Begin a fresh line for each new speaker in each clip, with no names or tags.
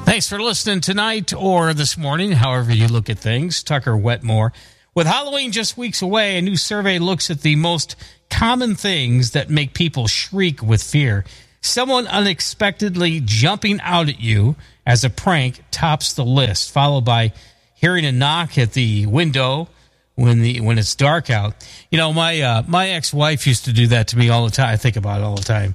Thanks for listening tonight or this morning, however you look at things. Tucker Wetmore. With Halloween just weeks away, a new survey looks at the most common things that make people shriek with fear. Someone unexpectedly jumping out at you as a prank tops the list, followed by hearing a knock at the window when it's dark out. You know, my ex-wife used to do that to me all the time. I think about it all the time.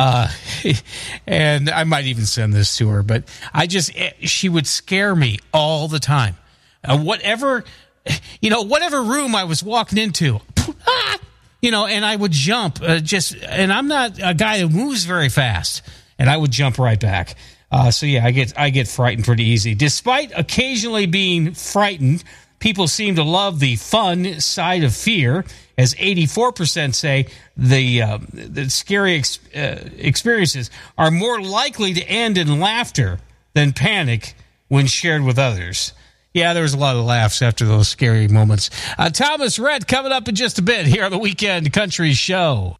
And I might even send this to her, but she would scare me all the time. Whatever room I was walking into, and I would jump and I'm not a guy who moves very fast, and I would jump right back. So yeah, I get frightened pretty easy. Despite occasionally being frightened, people seem to love the fun side of fear, as 84% say the scary experiences are more likely to end in laughter than panic when shared with others. Yeah, there was a lot of laughs after those scary moments. Thomas Rhett coming up in just a bit here on the Weekend Country Show.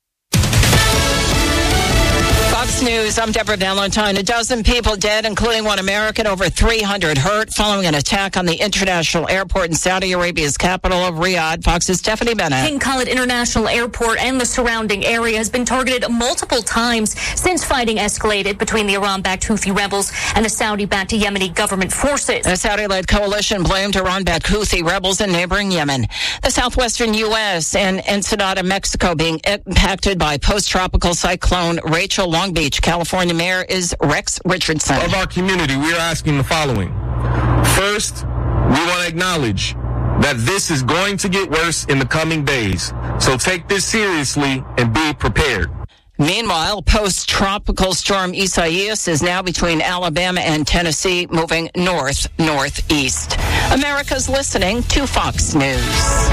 Fox News, I'm Deborah Valentine. 12 people dead, including one American, over 300 hurt following an attack on the international airport in Saudi Arabia's capital of Riyadh. Fox's Stephanie Bennett.
King Khalid International Airport and the surrounding area has been targeted multiple times since fighting escalated between the Iran-backed Houthi rebels and the Saudi-backed Yemeni government forces.
A Saudi-led coalition blamed Iran-backed Houthi rebels in neighboring Yemen. The southwestern U.S. and Ensenada, Mexico, being impacted by post-tropical cyclone Rachel. Long Beach, California Mayor is Rex Richardson.
Of our community, we are asking the following. First, we want to acknowledge that this is going to get worse in the coming days. So take this seriously and be prepared.
Meanwhile, post-tropical storm Isaias is now between Alabama and Tennessee, moving northeast. America's listening to Fox News.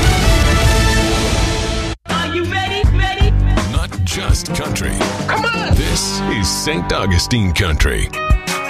Are you ready?
Not just country.
Come on!
This is St. Augustine Country.